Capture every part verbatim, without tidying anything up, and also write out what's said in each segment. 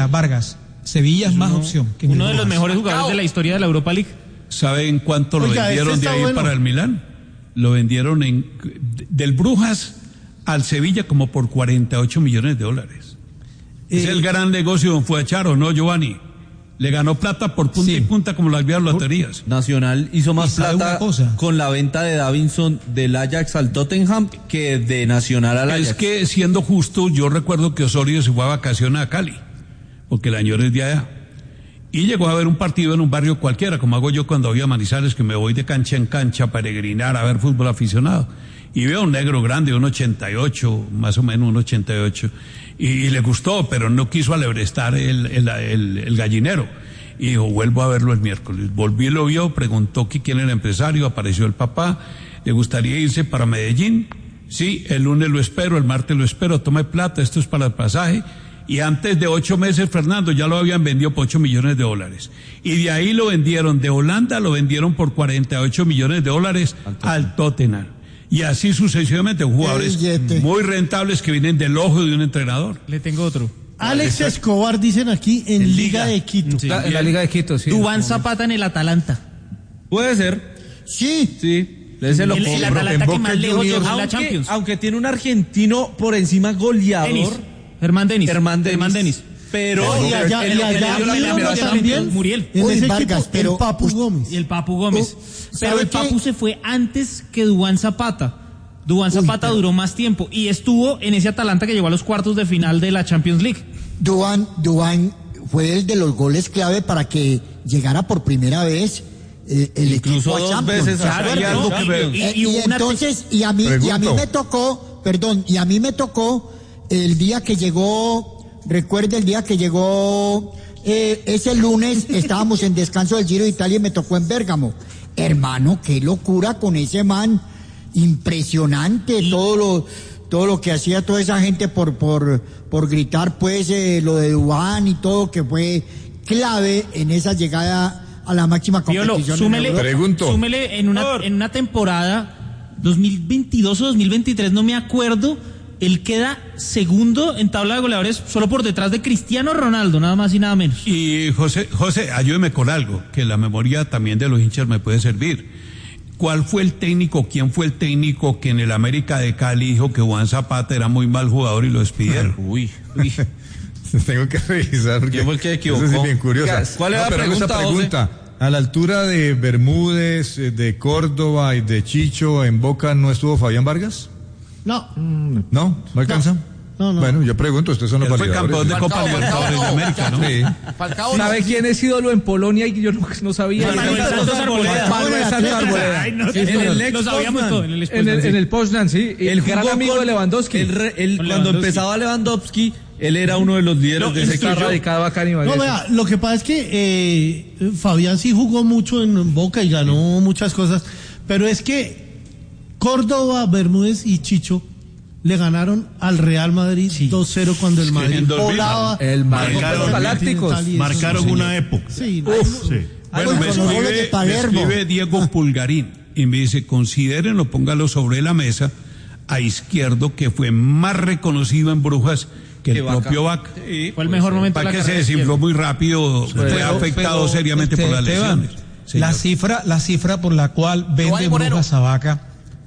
Vargas. Sevilla es, es más uno, opción. Que uno de los mejores jugadores de la historia de la Europa League. ¿Saben cuánto lo Oiga, vendieron este de ahí bueno. para el Milán? Lo vendieron en del Brujas al Sevilla como por cuarenta y ocho millones de dólares. Eh, es el gran negocio, fue a Charo, ¿no, Giovanni? Le ganó plata por punta sí. y punta como las vías loterías. Nacional hizo más plata con la venta de Davinson del Ajax al Tottenham que de Nacional al Ajax. Es que, siendo justo, yo recuerdo que Osorio se fue a vacaciones a Cali, porque el año es de allá. Y llegó a ver un partido en un barrio cualquiera, como hago yo cuando voy a Manizales, que me voy de cancha en cancha a peregrinar a ver fútbol aficionado. Y veo un negro grande, un ochenta y ocho, más o menos un ochenta y ocho, y, y le gustó, pero no quiso alebrestar el, el, el, el gallinero. Y dijo, vuelvo a verlo el miércoles. Volví, lo vio, preguntó que quién era el empresario, apareció el papá, le gustaría irse para Medellín. Sí, el lunes lo espero, el martes lo espero, tome plata, esto es para el pasaje. Y antes de ocho meses, Fernando, ya lo habían vendido por ocho millones de dólares. Y de ahí lo vendieron, de Holanda lo vendieron por cuarenta y ocho millones de dólares al Tottenham. Y así sucesivamente, jugadores muy rentables que vienen del ojo de un entrenador. Le tengo otro. Alex Escobar, dicen aquí, en, en Liga, Liga de Quito. Sí, la, en la Liga de Quito, sí. Duván Zapata en el Atalanta. Puede ser. Sí. Sí. El, el, el Atalanta que más lejos llegó en la Champions. Aunque tiene un argentino por encima goleador. Denis. Germán Denis. Germán Denis. Germán Denis. Pero y allá, y allá, y allá también Muriel. En ese Vargas, equipo, pero, el Papu Gómez. Y el Papu Gómez. Pero el Papu qué? se fue antes que Duván Zapata. Duván Zapata Uy, pero... duró más tiempo y estuvo en ese Atalanta que llegó a los cuartos de final de la Champions League. Duván, Duván fue el de los goles clave para que llegara por primera vez eh, el Incluso equipo dos Champions. veces claro, algo que ver. Y, y, y, y entonces, y a mí, y a mí me tocó, perdón, y a mí me tocó el día que llegó. Recuerde el día que llegó, eh, ese lunes estábamos en descanso del Giro de Italia y me tocó en Bérgamo. Hermano, qué locura con ese man, impresionante todo lo, todo lo que hacía toda esa gente por, por, por gritar pues eh, lo de Duván y todo que fue clave en esa llegada a la máxima competición. Piolo, súmele, Pregunto. súmele en una, en una temporada dos mil veintidós o dos mil veintitrés, no me acuerdo. Él queda segundo en tabla de goleadores solo por detrás de Cristiano Ronaldo, nada más y nada menos. Y José, José, ayúdeme con algo, que la memoria también de los hinchas me puede servir. ¿Cuál fue el técnico, quién fue el técnico que en el América de Cali dijo que Juan Zapata era muy mal jugador y lo despidieron? Uy, uy. Tengo que revisar. ¿Quién fue el que equivocó? Eso es bien curiosa. ¿Cuál es no, la pero pregunta, esa pregunta, a la altura de Bermúdez, de Córdoba y de Chicho en Boca, ¿no estuvo Fabián Vargas? No. ¿No? ¿No alcanza? No, no. Bueno, yo pregunto, ustedes son los validadores. Fue campeón de Copa Libertadores de América, ¿no? Sí. Falcao, ¿sabe quién es ídolo en Polonia y yo no, no sabía? Manuel Santos Arboleda. Manuel Santos Arboleda. Lo sabíamos todo. En el En el, en el Poznan, sí. El gran amigo de Lewandowski. El, el, el, cuando empezaba Lewandowski, él era uno de los líderes no, de ese equipo. Está radicado acá en Ibagué. No, vea, lo que pasa es que eh, Fabián sí jugó mucho en Boca y ganó muchas cosas, pero es que Córdoba, Bermúdez y Chicho le ganaron al Real Madrid sí. dos cero cuando el Madrid sí, volaba. El marcaron galácticos. Marcaron sí. una época. Sí, Uf, sí. Bueno, me escribe, me escribe Diego Pulgarín y me dice, considérenlo, póngalo sobre la mesa a Izquierdo, que fue más reconocido en Brujas que el Vaca. propio Vaca. Sí, fue el mejor momento. Para que se desinfló muy rápido, sí. fue pero, afectado pero, seriamente este, por las lesiones. La cifra, la cifra por la cual vende Brujas a Vaca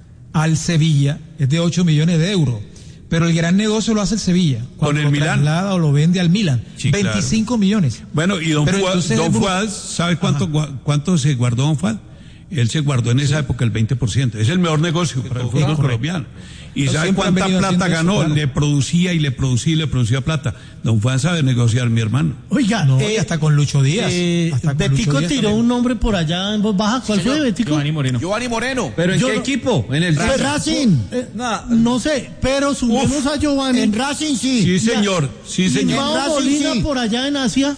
al Sevilla es de ocho millones de euros, pero el gran negocio lo hace el Sevilla con el lo Milán traslada o lo vende al Milan, sí, veinticinco claro. millones. Bueno, y don, Fuad, don Fuad, ¿sabe cuánto, cuánto se guardó don Fuad? Él se guardó en esa época el veinte por ciento. Es el mejor negocio para el fútbol colombiano. ¿Y Pero sabe cuánta plata ganó? Eso, claro. Le producía y le producía y le producía plata. Don Juan sabe negociar, mi hermano. Oiga, no, eh, y hasta con Lucho Díaz. Eh, hasta con Betico Lucho Díaz tiró también. un nombre por allá en voz baja. ¿Cuál Señor, fue, Betico? Giovanni Moreno. Giovanni Moreno. ¿Pero en Yo qué no, equipo? En el Racing. Racing. Eh, no, no sé, pero subimos Uf, a Giovanni. En Racing sí. Sí, señor. Sí, y señor. Mao Racing, Molina sí. por allá en Asia.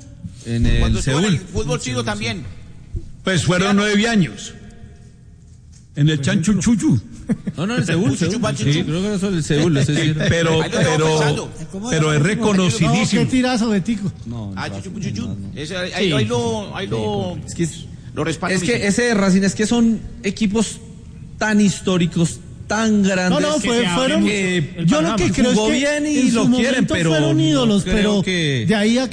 En el Cuando estuvo en Seúl. el fútbol chino también. Pues fueron nueve años. En el Chanchuchuchu. No, no, en el Seúl. Seúl. Sí, creo que eso es el Seúl. Ese sí. Pero, pero, pero es No, reconocidísimo. qué tirazo, Betico. No, Ah, no, chuchu, no, chuchu. no, no. Ese, ahí, ahí lo, ahí lo, Es que, es, lo respaldo. es que ese de Racing es que son equipos tan históricos, tan grandes. No, no, que fue, se fueron. abre mucho el Yo lo que panorama. creo es Jugó que bien y en lo su quieren, momento pero fueron ídolos, no creo pero que- de ahí a